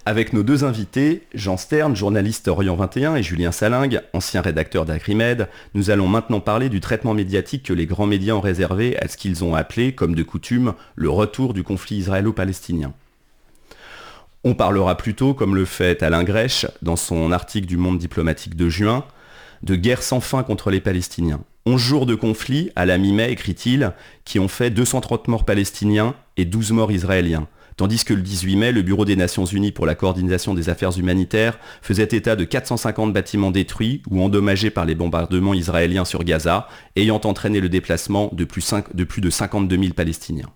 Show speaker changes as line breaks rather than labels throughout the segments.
Avec nos deux invités, Jean Stern, journaliste Orient 21, et Julien Salingue, ancien rédacteur d'Agrimed, nous allons maintenant parler du traitement médiatique que les grands médias ont réservé à ce qu'ils ont appelé, comme de coutume, le retour du conflit israélo-palestinien. On parlera plutôt, comme le fait Alain Grèche dans son article du Monde diplomatique de juin, de guerre sans fin contre les Palestiniens. 11 jours de conflit, à la mi-mai, écrit-il, qui ont fait 230 morts palestiniens et 12 morts israéliens. Tandis que le 18 mai, le Bureau des Nations Unies pour la coordination des affaires humanitaires faisait état de 450 bâtiments détruits ou endommagés par les bombardements israéliens sur Gaza, ayant entraîné le déplacement de plus de 52 000 Palestiniens.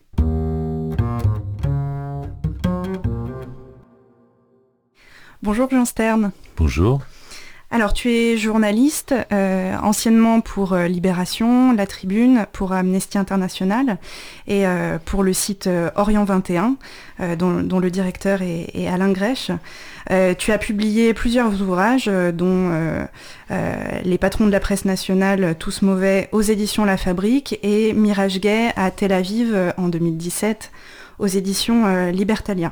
Bonjour Jean Stern.
Bonjour.
Alors tu es journaliste, anciennement pour Libération, La Tribune, pour Amnesty International et pour le site Orient 21, dont le directeur est Alain Grèche. Tu as publié plusieurs ouvrages, dont Les patrons de la presse nationale, tous mauvais, aux éditions La Fabrique, et Mirage Gay à Tel Aviv en 2017, aux éditions Libertalia.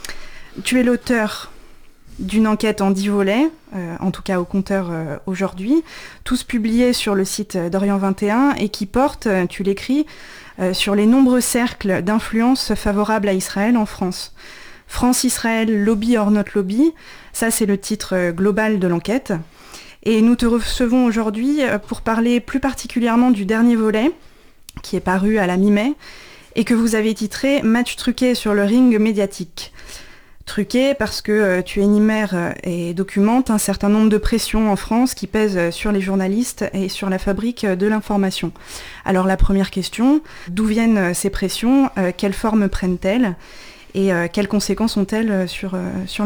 Tu es l'auteur d'une enquête en 10 volets, en tout cas au compteur aujourd'hui, tous publiés sur le site d'Orient 21 et qui portent, tu l'écris, sur les nombreux cercles d'influence favorables à Israël en France. France-Israël, lobby or not lobby, ça c'est le titre global de l'enquête. Et nous te recevons aujourd'hui pour parler plus particulièrement du dernier volet, qui est paru à la mi-mai, et que vous avez titré « Match truqué sur le ring médiatique ». Truqué parce que tu énumères et documentes un certain nombre de pressions en France qui pèsent sur les journalistes et sur la fabrique de l'information. Alors la première question, d'où viennent ces pressions, quelle forme prennent-elles et quelles conséquences ont-elles sur l'information ?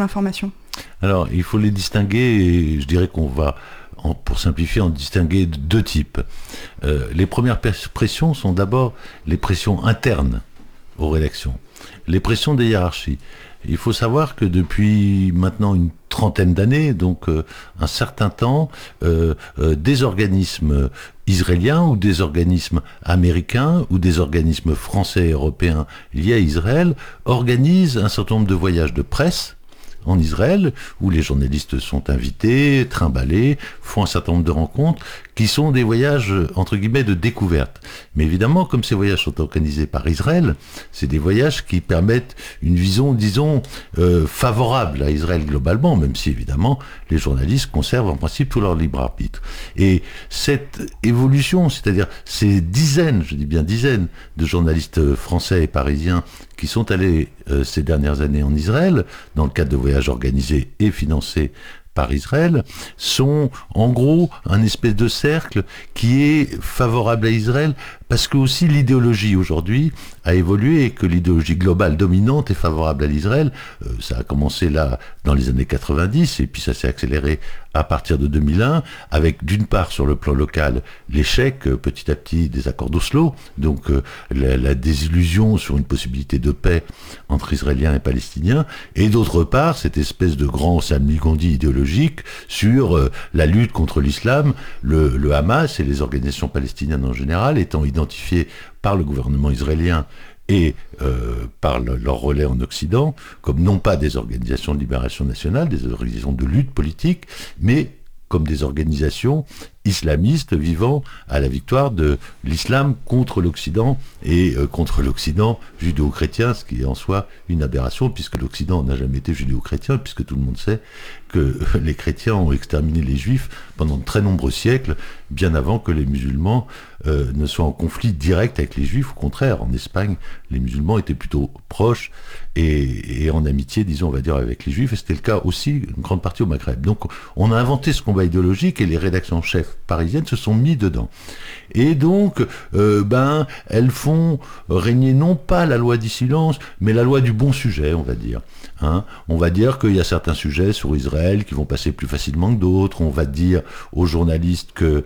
Alors il faut les distinguer et je dirais qu'on va, pour simplifier, en distinguer deux types. Les premières pressions sont d'abord les pressions internes aux rédactions, les pressions des hiérarchies. Il faut savoir que depuis maintenant une trentaine d'années, donc un certain temps, des organismes israéliens ou des organismes américains ou des organismes français et européens liés à Israël organisent un certain nombre de voyages de presse en Israël, où les journalistes sont invités, trimballés, font un certain nombre de rencontres, qui sont des voyages, entre guillemets, de découverte. Mais évidemment, comme ces voyages sont organisés par Israël, c'est des voyages qui permettent une vision, disons, favorable à Israël globalement, même si, évidemment, les journalistes conservent en principe tout leur libre arbitre. Et cette évolution, c'est-à-dire ces dizaines, je dis bien dizaines, de journalistes français et parisiens qui sont allés ces dernières années en Israël, dans le cadre de voyages organisés et financés par Israël, sont en gros un espèce de cercle qui est favorable à Israël parce que aussi l'idéologie aujourd'hui a évolué et que l'idéologie globale dominante est favorable à l'Israël. Ça a commencé là dans les années 90 et puis ça s'est accéléré à partir de 2001 avec d'une part sur le plan local l'échec petit à petit des accords d'Oslo, donc la désillusion sur une possibilité de paix entre Israéliens et Palestiniens, et d'autre part cette espèce de grand salmigondis idéologique sur la lutte contre l'islam, le Hamas et les organisations palestiniennes en général étant identifiés par le gouvernement israélien et par leur relais en Occident, comme non pas des organisations de libération nationale, des organisations de lutte politique, mais comme des organisations islamistes vivant à la victoire de l'islam contre l'Occident et contre l'Occident judéo-chrétien, ce qui est en soi une aberration puisque l'Occident n'a jamais été judéo-chrétien, puisque tout le monde sait que les chrétiens ont exterminé les juifs pendant de très nombreux siècles, bien avant que les musulmans ne soient en conflit direct avec les juifs. Au contraire, en Espagne, les musulmans étaient plutôt proches et en amitié, disons, on va dire, avec les juifs, et c'était le cas aussi une grande partie au Maghreb. Donc on a inventé ce combat idéologique et les rédactions en chef parisiennes se sont mis dedans. Et donc, elles font régner non pas la loi du silence, mais la loi du bon sujet, on va dire. On va dire qu'il y a certains sujets sur Israël qui vont passer plus facilement que d'autres. On va dire aux journalistes que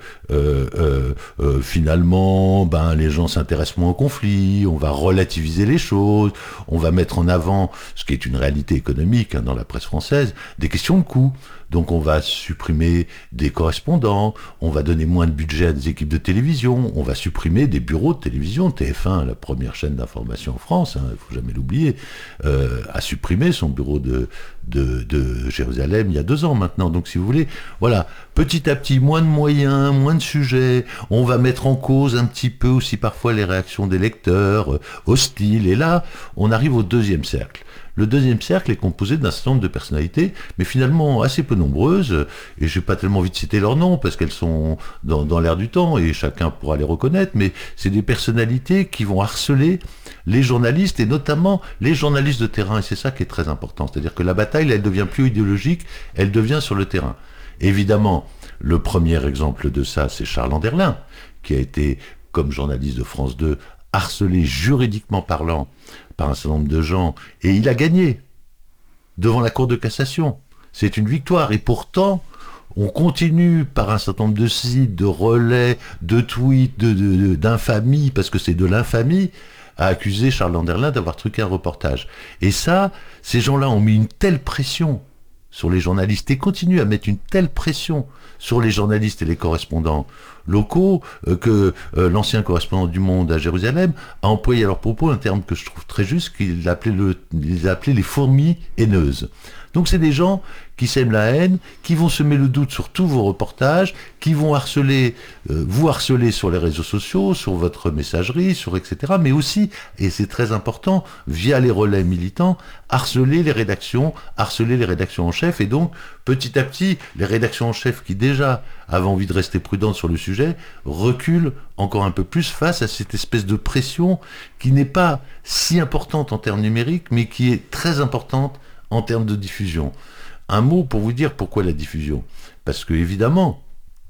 finalement, les gens s'intéressent moins au conflit. On va relativiser les choses. On va mettre en avant, ce qui est une réalité économique dans la presse française, des questions de coût. Donc on va supprimer des correspondants, on va donner moins de budget à des équipes de télévision, on va supprimer des bureaux de télévision. TF1, la première chaîne d'information en France, il ne faut jamais l'oublier, a supprimé son bureau de Jérusalem il y a 2 ans maintenant. Donc si vous voulez, voilà, petit à petit, moins de moyens, moins de sujets, on va mettre en cause un petit peu aussi parfois les réactions des lecteurs hostiles, et là, on arrive au deuxième cercle. Le deuxième cercle est composé d'un certain nombre de personnalités, mais finalement assez peu nombreuses, et j'ai pas tellement envie de citer leurs noms, parce qu'elles sont dans l'air du temps, et chacun pourra les reconnaître, mais c'est des personnalités qui vont harceler les journalistes, et notamment les journalistes de terrain, et c'est ça qui est très important, c'est-à-dire que la bataille, elle devient plus idéologique, elle devient sur le terrain. Évidemment, le premier exemple de ça, c'est Charles Anderlin, qui a été, comme journaliste de France 2, harcelé juridiquement parlant par un certain nombre de gens, et il a gagné devant la Cour de cassation. C'est une victoire, et pourtant, on continue par un certain nombre de sites, de relais, de tweets, d'infamie, parce que c'est de l'infamie, à accuser Charles Anderlin d'avoir truqué un reportage. Et ça, ces gens-là ont mis une telle pression sur les journalistes, et continuent à mettre une telle pression sur les journalistes et les correspondants locaux, que l'ancien correspondant du Monde à Jérusalem a employé à leur propos un terme que je trouve très juste, qu'il les appelait les fourmis haineuses. Donc c'est des gens qui sèment la haine, qui vont semer le doute sur tous vos reportages, qui vont vous harceler sur les réseaux sociaux, sur votre messagerie, sur etc. Mais aussi, et c'est très important, via les relais militants, harceler les rédactions en chef, et donc petit à petit, les rédactions en chef qui déjà avaient envie de rester prudentes sur le sujet, reculent encore un peu plus face à cette espèce de pression qui n'est pas si importante en termes numériques, mais qui est très importante en termes de diffusion. Un mot pour vous dire pourquoi la diffusion. Parce que, évidemment,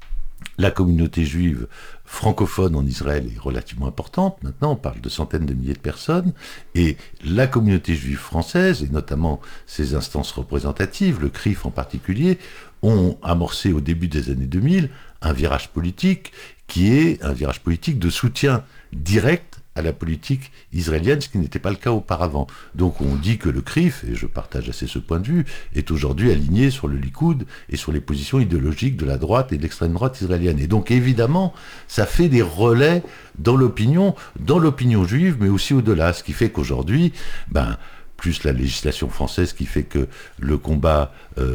la communauté juive francophone en Israël est relativement importante. Maintenant, on parle de centaines de milliers de personnes. Et la communauté juive française, et notamment ses instances représentatives, le CRIF en particulier, ont amorcé au début des années 2000 un virage politique qui est un virage politique de soutien direct à la politique israélienne, ce qui n'était pas le cas auparavant. Donc on dit que le CRIF, et je partage assez ce point de vue, est aujourd'hui aligné sur le Likoud et sur les positions idéologiques de la droite et de l'extrême droite israélienne. Et donc évidemment, ça fait des relais dans l'opinion juive, mais aussi au-delà, ce qui fait qu'aujourd'hui, plus la législation française qui fait que le combat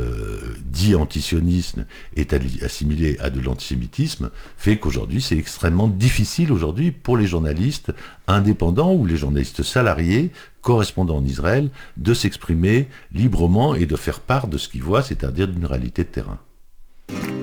dit antisionisme est assimilé à de l'antisémitisme, fait qu'aujourd'hui c'est extrêmement difficile aujourd'hui pour les journalistes indépendants ou les journalistes salariés correspondant en Israël de s'exprimer librement et de faire part de ce qu'ils voient, c'est-à-dire d'une réalité de terrain.